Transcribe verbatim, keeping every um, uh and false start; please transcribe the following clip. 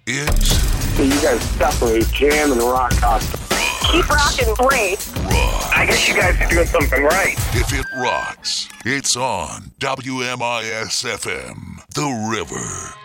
It's... You guys definitely jam and rock out. Keep rocking great. Rock. I guess you guys are doing something right. If it rocks, it's on W M I S F M, The River.